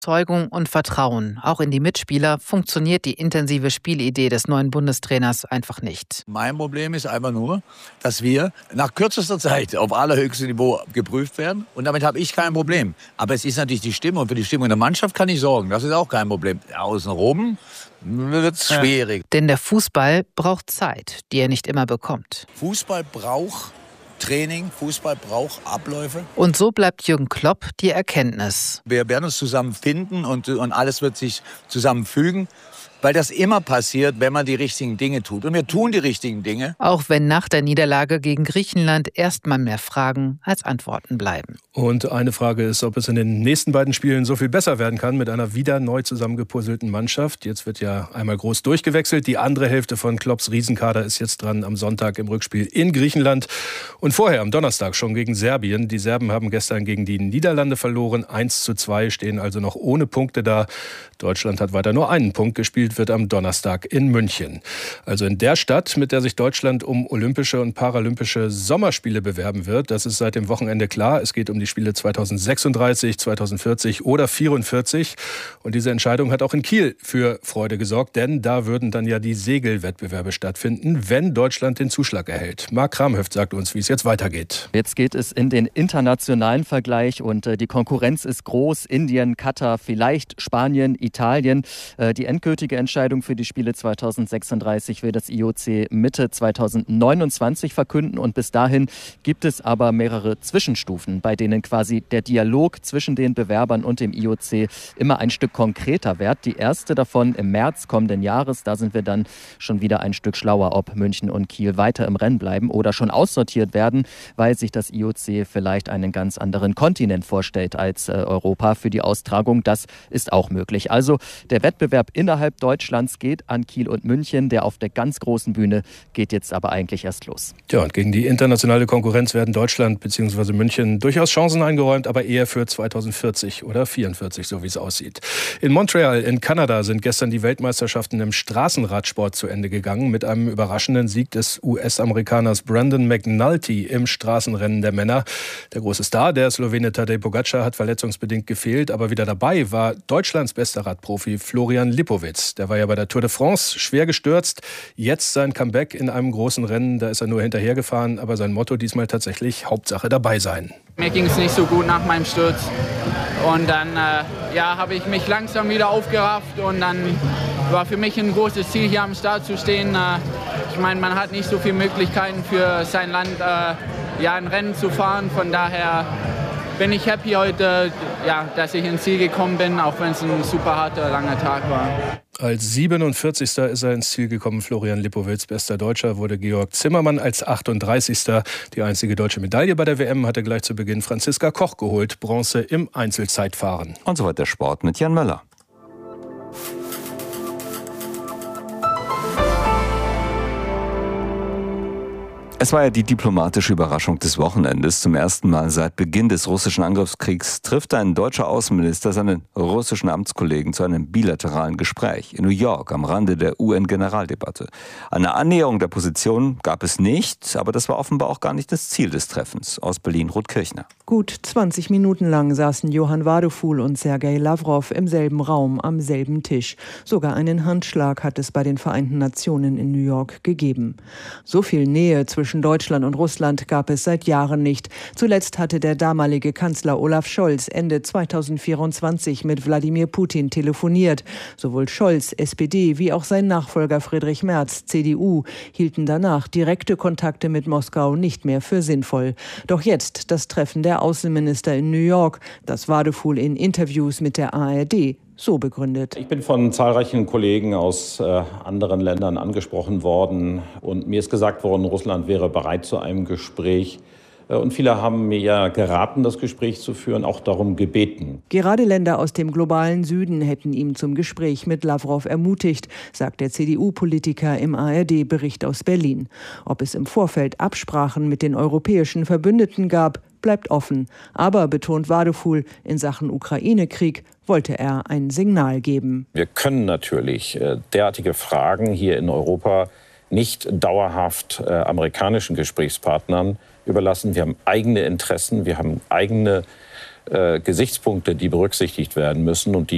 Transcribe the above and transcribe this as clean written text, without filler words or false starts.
Überzeugung und Vertrauen, auch in die Mitspieler, funktioniert die intensive Spielidee des neuen Bundestrainers einfach nicht. Mein Problem ist einfach nur, dass wir nach kürzester Zeit auf allerhöchstem Niveau geprüft werden. Und damit habe ich kein Problem. Aber es ist natürlich die Stimmung. Und für die Stimmung der Mannschaft kann ich sorgen. Das ist auch kein Problem. Außenrum wird es schwierig. Denn der Fußball braucht Zeit, die er nicht immer bekommt. Fußball braucht Training, Fußball braucht Abläufe. Und so bleibt Jürgen Klopp die Erkenntnis. Wir werden uns zusammen finden und alles wird sich zusammenfügen. Weil das immer passiert, wenn man die richtigen Dinge tut. Und wir tun die richtigen Dinge. Auch wenn nach der Niederlage gegen Griechenland erstmal mehr Fragen als Antworten bleiben. Und eine Frage ist, ob es in den nächsten beiden Spielen so viel besser werden kann mit einer wieder neu zusammengepuzzelten Mannschaft. Jetzt wird ja einmal groß durchgewechselt. Die andere Hälfte von Klopps Riesenkader ist jetzt dran am Sonntag im Rückspiel in Griechenland. Und vorher am Donnerstag schon gegen Serbien. Die Serben haben gestern gegen die Niederlande verloren. 1:2, stehen also noch ohne Punkte da. Deutschland hat weiter nur einen Punkt gespielt, wird am Donnerstag in München. Also in der Stadt, mit der sich Deutschland um olympische und paralympische Sommerspiele bewerben wird. Das ist seit dem Wochenende klar. Es geht um die Spiele 2036, 2040 oder 44. Und diese Entscheidung hat auch in Kiel für Freude gesorgt, denn da würden dann ja die Segelwettbewerbe stattfinden, wenn Deutschland den Zuschlag erhält. Marc Kramhöft sagt uns, wie es jetzt weitergeht. Jetzt geht es in den internationalen Vergleich und die Konkurrenz ist groß. Indien, Katar, vielleicht Spanien, Italien. Die endgültige Entscheidung für die Spiele 2036 will das IOC Mitte 2029 verkünden. Und bis dahin gibt es aber mehrere Zwischenstufen, bei denen quasi der Dialog zwischen den Bewerbern und dem IOC immer ein Stück konkreter wird. Die erste davon im März kommenden Jahres. Da sind wir dann schon wieder ein Stück schlauer, ob München und Kiel weiter im Rennen bleiben oder schon aussortiert werden, weil sich das IOC vielleicht einen ganz anderen Kontinent vorstellt als Europa für die Austragung. Das ist auch möglich. Also der Wettbewerb innerhalb Deutschlands geht an Kiel und München. Der auf der ganz großen Bühne geht jetzt aber eigentlich erst los. Ja, und gegen die internationale Konkurrenz werden Deutschland bzw. München durchaus Chancen eingeräumt, aber eher für 2040 oder 44, so wie es aussieht. In Montreal in Kanada sind gestern die Weltmeisterschaften im Straßenradsport zu Ende gegangen mit einem überraschenden Sieg des US-Amerikaners Brandon McNulty im Straßenrennen der Männer. Der große Star, der Slowene Tadej Pogačar, hat verletzungsbedingt gefehlt, aber wieder dabei war Deutschlands bester Radprofi Florian Lipowitz. Der war ja bei der Tour de France schwer gestürzt. Jetzt sein Comeback in einem großen Rennen, da ist er nur hinterhergefahren, aber sein Motto diesmal tatsächlich Hauptsache dabei sein. Mir ging es nicht so gut nach meinem Sturz und dann habe ich mich langsam wieder aufgerafft und dann war für mich ein großes Ziel, hier am Start zu stehen. Ich meine, man hat nicht so viele Möglichkeiten für sein Land, ein Rennen zu fahren, von daher bin ich happy heute, dass ich ins Ziel gekommen bin, auch wenn es ein super harter, langer Tag war. Als 47. ist er ins Ziel gekommen. Florian Lipowitz, bester Deutscher, wurde Georg Zimmermann als 38. Die einzige deutsche Medaille bei der WM hatte gleich zu Beginn Franziska Koch geholt. Bronze im Einzelzeitfahren. Und soweit der Sport mit Jan Möller. Es war ja die diplomatische Überraschung des Wochenendes. Zum ersten Mal seit Beginn des russischen Angriffskriegs trifft ein deutscher Außenminister seinen russischen Amtskollegen zu einem bilateralen Gespräch in New York am Rande der UN-Generaldebatte. Eine Annäherung der Positionen gab es nicht, aber das war offenbar auch gar nicht das Ziel des Treffens. Aus Berlin, Ruth Kirchner. Gut 20 Minuten lang saßen Johann Wadefuhl und Sergei Lawrow im selben Raum, am selben Tisch. Sogar einen Handschlag hat es bei den Vereinten Nationen in New York gegeben. So viel Nähe zwischen Deutschland und Russland gab es seit Jahren nicht. Zuletzt hatte der damalige Kanzler Olaf Scholz Ende 2024 mit Wladimir Putin telefoniert. Sowohl Scholz, SPD, wie auch sein Nachfolger Friedrich Merz, CDU, hielten danach direkte Kontakte mit Moskau nicht mehr für sinnvoll. Doch jetzt das Treffen der Außenminister in New York, das Wadefuhl in Interviews mit der ARD so begründet. Ich bin von zahlreichen Kollegen aus anderen Ländern angesprochen worden und mir ist gesagt worden, Russland wäre bereit zu einem Gespräch. Und viele haben mir ja geraten, das Gespräch zu führen, auch darum gebeten. Gerade Länder aus dem globalen Süden hätten ihm zum Gespräch mit Lawrow ermutigt, sagt der CDU-Politiker im ARD-Bericht aus Berlin. Ob es im Vorfeld Absprachen mit den europäischen Verbündeten gab, bleibt offen. Aber, betont Wadefuhl, in Sachen Ukraine-Krieg wollte er ein Signal geben. Wir können natürlich derartige Fragen hier in Europa nicht dauerhaft amerikanischen Gesprächspartnern überlassen. Wir haben eigene Interessen, wir haben eigene Gesichtspunkte, die berücksichtigt werden müssen und die